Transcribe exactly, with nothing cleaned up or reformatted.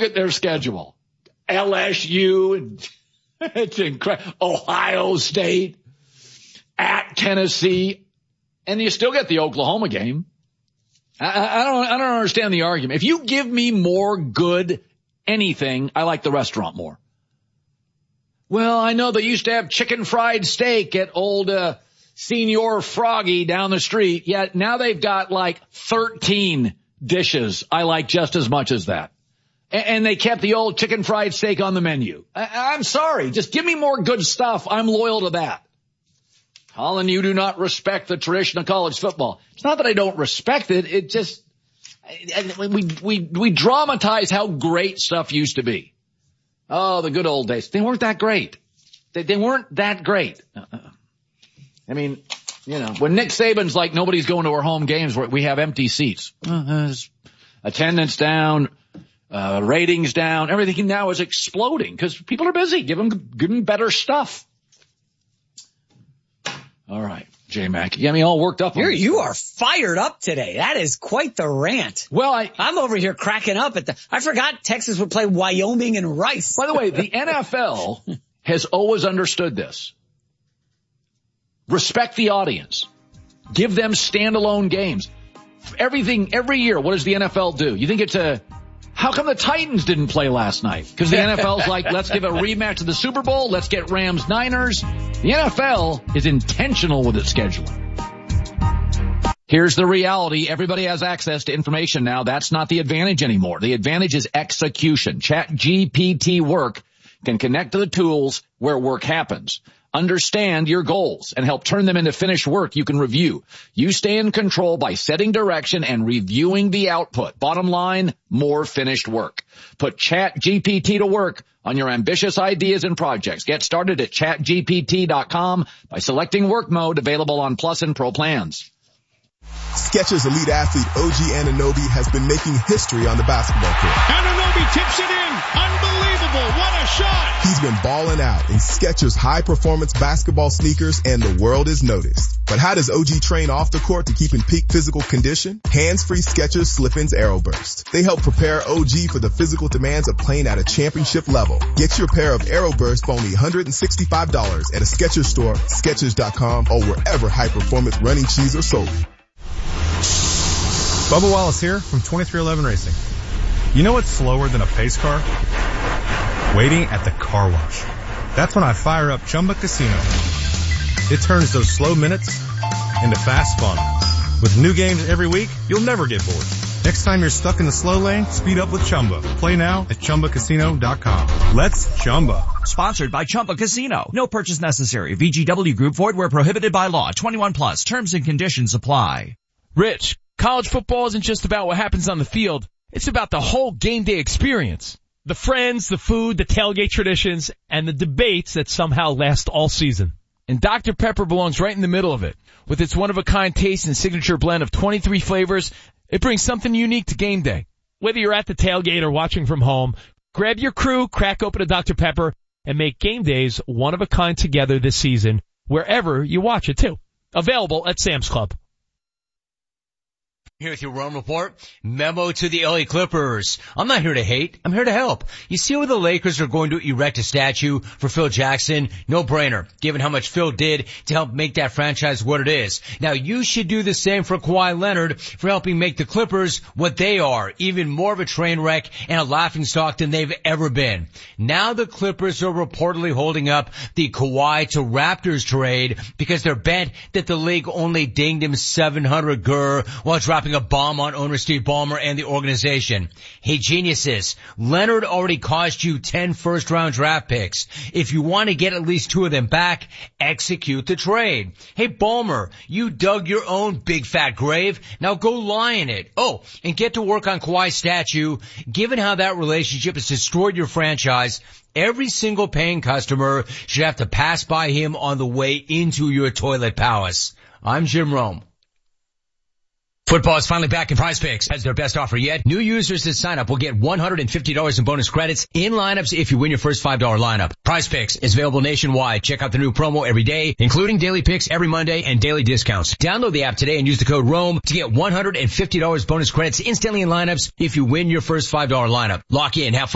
at their schedule. L S U, it's incredible. Ohio State, at Tennessee, and you still get the Oklahoma game. I, I don't, I don't understand the argument. If you give me more good anything, I like the restaurant more. Well, I know they used to have chicken fried steak at old, uh, Senior Froggy down the street. Yet now they've got like thirteen dishes I like just as much as that. And, and they kept the old chicken fried steak on the menu. I, I'm sorry. Just give me more good stuff. I'm loyal to that. Colin, you do not respect the tradition of college football. It's not that I don't respect it. It just, we, we, we dramatize how great stuff used to be. Oh, the good old days. They weren't that great. They, they weren't that great. Uh-uh. I mean, you know, when Nick Saban's like, nobody's going to our home games where we have empty seats. Uh, attendance down, uh, ratings down, everything now is exploding because people are busy. Give them, give them better stuff. All right, J-Mac, you got me all worked up. You're, you are fired up today. That is quite the rant. Well, I, I'm over here cracking up at the, I forgot Texas would play Wyoming and Rice. By the way, the N F L has always understood this. Respect the audience. Give them standalone games. Everything, every year, what does the N F L do? You think it's a, how come the Titans didn't play last night? Because the N F L's like, let's give a rematch of the Super Bowl. Let's get Rams Niners. The N F L is intentional with its scheduling. Here's the reality. Everybody has access to information now. That's not the advantage anymore. The advantage is execution. ChatGPT Work can connect to the tools where work happens. Understand your goals and help turn them into finished work you can review. You stay in control by setting direction and reviewing the output. Bottom line, more finished work. Put ChatGPT to work on your ambitious ideas and projects. Get started at chat G P T dot com by selecting work mode, available on Plus and Pro plans. Skechers elite athlete O G Anunoby has been making history on the basketball court. Anunoby tips it in. Unbelievable. What a shot. He's been balling out in Skechers high-performance basketball sneakers, and the world is noticed. But how does O G train off the court to keep in peak physical condition? Hands-free Skechers Slip-ins Aeroburst. They help prepare O G for the physical demands of playing at a championship level. Get your pair of Aeroburst for only one hundred sixty-five dollars at a Skechers store, Skechers dot com, or wherever high-performance running shoes are sold. Bubba Wallace here from twenty-three eleven Racing. You know what's slower than a pace car? Waiting at the car wash. That's when I fire up Chumba Casino. It turns those slow minutes into fast fun. With new games every week, you'll never get bored. Next time you're stuck in the slow lane, speed up with Chumba. Play now at Chumba Casino dot com. Let's Chumba. Sponsored by Chumba Casino. No purchase necessary. V G W Group. Void where prohibited by law. twenty-one plus. Terms and conditions apply. Rich, college football isn't just about what happens on the field. It's about the whole game day experience. The friends, the food, the tailgate traditions, and the debates that somehow last all season. And Doctor Pepper belongs right in the middle of it. With its one-of-a-kind taste and signature blend of twenty-three flavors, it brings something unique to game day. Whether you're at the tailgate or watching from home, grab your crew, crack open a Doctor Pepper, and make game days one-of-a-kind together this season, wherever you watch it too. Available at Sam's Club. Here with your Rome Report. Memo to the L A Clippers. I'm not here to hate. I'm here to help. You see where the Lakers are going to erect a statue for Phil Jackson? No brainer, given how much Phil did to help make that franchise what it is. Now you should do the same for Kawhi Leonard for helping make the Clippers what they are, even more of a train wreck and a laughingstock than they've ever been. Now the Clippers are reportedly holding up the Kawhi to Raptors trade because they're bent that the league only dinged him seven hundred gur while dropping a bomb on owner Steve Ballmer and the organization. Hey geniuses, Leonard already cost you ten first round draft picks. If you want to get at least two of them back, execute the trade. Hey Ballmer, you dug your own big fat grave. Now go lie in it. Oh, and get to work on Kawhi's statue. Given how that relationship has destroyed your franchise, every single paying customer should have to pass by him on the way into your toilet palace. I'm Jim Rome. Football is finally back in Prize Picks. Has their best offer yet. New users that sign up will get one hundred fifty dollars in bonus credits in lineups if you win your first five dollar lineup. Prize Picks is available nationwide. Check out the new promo every day, including daily picks every Monday and daily discounts. Download the app today and use the code ROME to get one hundred fifty dollars bonus credits instantly in lineups if you win your first five dollar lineup. Lock in. Have fun.